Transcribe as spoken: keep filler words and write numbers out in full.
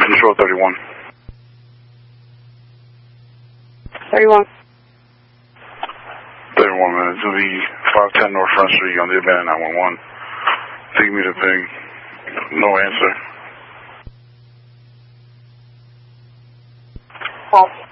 Control thirty-one. thirty-one. thirty-one, man. It's going to be five ten North Front Street on the abandoned nine one one. Take me to ping. No answer. Five